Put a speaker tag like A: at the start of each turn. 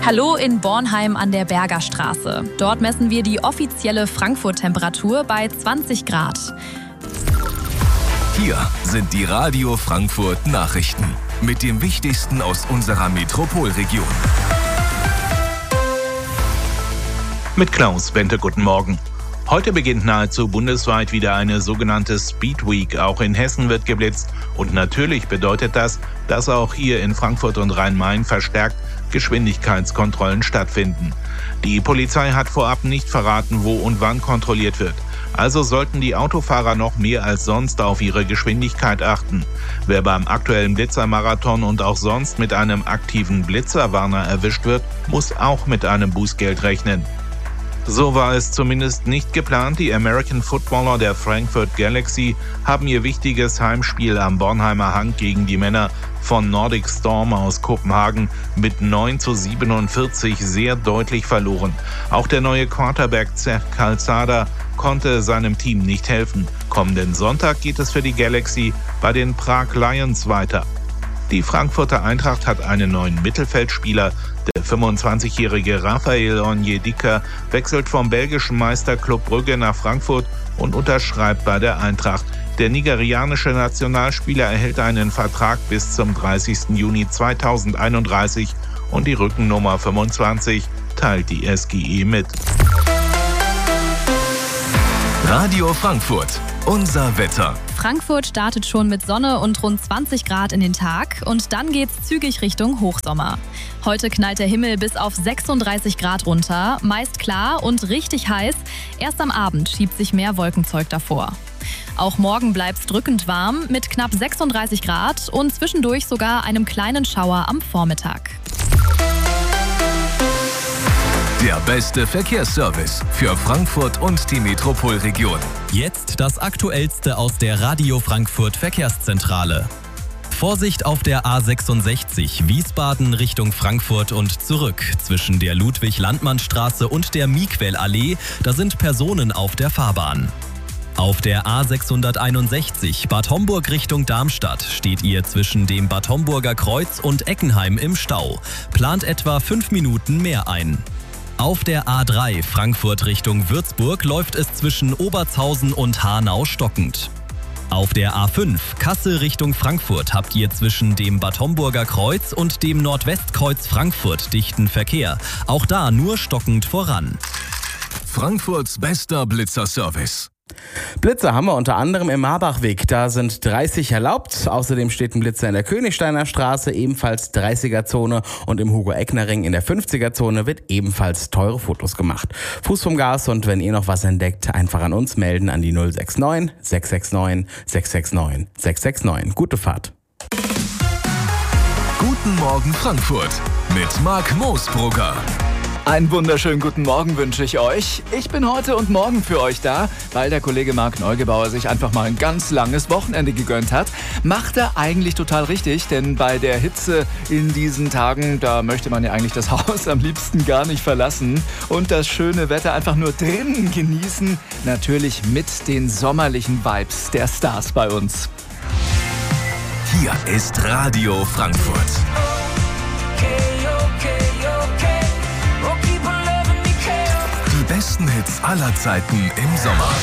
A: Hallo in Bornheim an der Bergerstraße. Dort messen wir die offizielle Frankfurt-Temperatur bei 20 Grad.
B: Hier sind die Radio Frankfurt Nachrichten mit dem Wichtigsten aus unserer Metropolregion.
C: Mit Klaus Bente, guten Morgen. Heute beginnt nahezu bundesweit wieder eine sogenannte Speed Week. Auch in Hessen wird geblitzt. Und natürlich bedeutet das, dass auch hier in Frankfurt und Rhein-Main verstärkt Geschwindigkeitskontrollen stattfinden. Die Polizei hat vorab nicht verraten, wo und wann kontrolliert wird. Also sollten die Autofahrer noch mehr als sonst auf ihre Geschwindigkeit achten. Wer beim aktuellen Blitzermarathon und auch sonst mit einem aktiven Blitzerwarner erwischt wird, muss auch mit einem Bußgeld rechnen. So war es zumindest nicht geplant. Die American Footballer der Frankfurt Galaxy haben ihr wichtiges Heimspiel am Bornheimer Hang gegen die Männer von Nordic Storm aus Kopenhagen mit 9:47 sehr deutlich verloren. Auch der neue Quarterback Zach Calzada konnte seinem Team nicht helfen. Kommenden Sonntag geht es für die Galaxy bei den Prag Lions weiter. Die Frankfurter Eintracht hat einen neuen Mittelfeldspieler. Der 25-jährige Raphael Onyedika wechselt vom belgischen Meister Club Brugge nach Frankfurt und unterschreibt bei der Eintracht. Der nigerianische Nationalspieler erhält einen Vertrag bis zum 30. Juni 2031 und die Rückennummer 25 teilt die SGE mit.
B: Radio Frankfurt, unser Wetter.
A: Frankfurt startet schon mit Sonne und rund 20 Grad in den Tag und dann geht's zügig Richtung Hochsommer. Heute knallt der Himmel bis auf 36 Grad runter, meist klar und richtig heiß. Erst am Abend schiebt sich mehr Wolkenzeug davor. Auch morgen bleibt's drückend warm mit knapp 36 Grad und zwischendurch sogar einem kleinen Schauer am Vormittag.
B: Der beste Verkehrsservice für Frankfurt und die Metropolregion.
D: Jetzt das Aktuellste aus der Radio Frankfurt Verkehrszentrale. Vorsicht auf der A66 Wiesbaden Richtung Frankfurt und zurück. Zwischen der Ludwig-Landmann-Straße und der Miquel-Allee, da sind Personen auf der Fahrbahn. Auf der A661 Bad Homburg Richtung Darmstadt steht ihr zwischen dem Bad Homburger Kreuz und Eckenheim im Stau. Plant etwa 5 Minuten mehr ein. Auf der A3 Frankfurt Richtung Würzburg läuft es zwischen Obertshausen und Hanau stockend. Auf der A5 Kassel Richtung Frankfurt habt ihr zwischen dem Bad Homburger Kreuz und dem Nordwestkreuz Frankfurt dichten Verkehr. Auch da nur stockend voran.
B: Frankfurts bester Blitzerservice.
E: Blitzer haben wir unter anderem im Marbachweg. Da sind 30 erlaubt. Außerdem steht ein Blitzer in der Königsteiner Straße, ebenfalls 30er-Zone. Und im Hugo-Eckner-Ring in der 50er-Zone wird ebenfalls teure Fotos gemacht. Fuß vom Gas und wenn ihr noch was entdeckt, einfach an uns melden an die 069 669 669 669. Gute Fahrt.
B: Guten Morgen Frankfurt mit Marc Moosbrugger.
F: Einen wunderschönen guten Morgen wünsche ich euch. Ich bin heute und morgen für euch da, weil der Kollege Marc Neugebauer sich einfach mal ein ganz langes Wochenende gegönnt hat. Macht er eigentlich total richtig, denn bei der Hitze in diesen Tagen, da möchte man ja eigentlich das Haus am liebsten gar nicht verlassen und das schöne Wetter einfach nur drinnen genießen. Natürlich mit den sommerlichen Vibes der Stars bei uns.
B: Hier ist Radio Frankfurt. Die besten Hits aller Zeiten im Sommer.